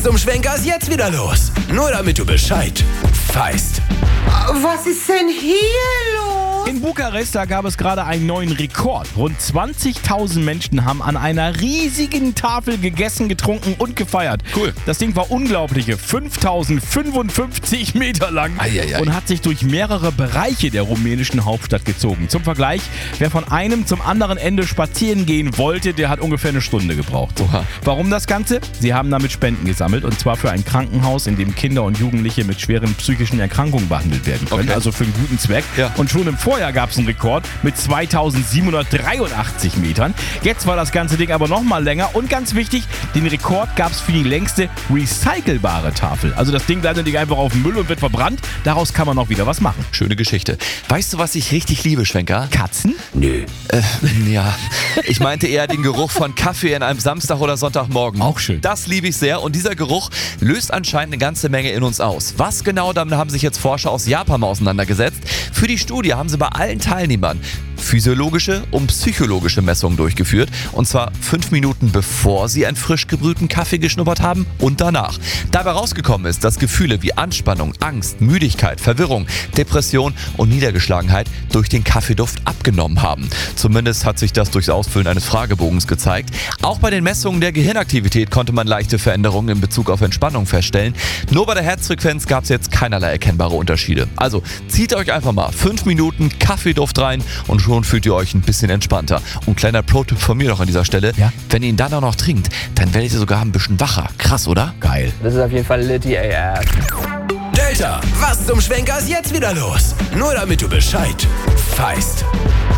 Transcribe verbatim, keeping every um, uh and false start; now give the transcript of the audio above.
Zum Schwenker ist jetzt wieder los. Nur damit du Bescheid weißt. Was ist denn hier los? In Bukarest, da gab es gerade einen neuen Rekord. Rund zwanzigtausend Menschen haben an einer riesigen Tafel gegessen, getrunken und gefeiert. Cool. Das Ding war unglaubliche fünftausendfünfundfünfzig Meter lang Eieiei. und hat sich durch mehrere Bereiche der rumänischen Hauptstadt gezogen. Zum Vergleich, wer von einem zum anderen Ende spazieren gehen wollte, der hat ungefähr eine Stunde gebraucht. Oha. Warum das Ganze? Sie haben damit Spenden gesammelt und zwar für ein Krankenhaus, in dem Kinder und Jugendliche mit schweren psychischen Erkrankungen behandelt werden können. Okay. Also für einen guten Zweck. Ja. Und schon im Vorjahr gab es einen Rekord mit zweitausendsiebenhundertdreiundachtzig Metern. Jetzt war das ganze Ding aber noch mal länger und ganz wichtig, den Rekord gab es für die längste recycelbare Tafel. Also das Ding bleibt nicht einfach auf dem Müll und wird verbrannt. Daraus kann man noch wieder was machen. Schöne Geschichte. Weißt du, was ich richtig liebe, Schwenker? Katzen? Nö. Äh, ja. Ich meinte eher den Geruch von Kaffee an einem Samstag oder Sonntagmorgen. Auch schön. Das liebe ich sehr und dieser Geruch löst anscheinend eine ganze Menge in uns aus. Was genau, damit haben sich jetzt Forscher aus Japan mal auseinandergesetzt. Für die Studie haben sie bei allen Teilnehmern physiologische und psychologische Messungen durchgeführt. Und zwar fünf Minuten bevor sie einen frisch gebrühten Kaffee geschnuppert haben und danach. Dabei rausgekommen ist, dass Gefühle wie Anspannung, Angst, Müdigkeit, Verwirrung, Depression und Niedergeschlagenheit durch den Kaffeeduft abgenommen haben. Zumindest hat sich das durchs Ausfüllen eines Fragebogens gezeigt. Auch bei den Messungen der Gehirnaktivität konnte man leichte Veränderungen in Bezug auf Entspannung feststellen. Nur bei der Herzfrequenz gab es jetzt keinerlei erkennbare Unterschiede. Also zieht euch einfach mal fünf Minuten Kaffeeduft rein und schon fühlt ihr euch ein bisschen entspannter. Und kleiner Pro-Tipp von mir noch an dieser Stelle, Ja? wenn ihr ihn dann auch noch trinkt, dann werdet ihr sogar ein bisschen wacher. Krass, oder? Geil. Das ist auf jeden Fall Litty A F. Delta, was zum Schwenker ist jetzt wieder los? Nur damit du Bescheid weißt.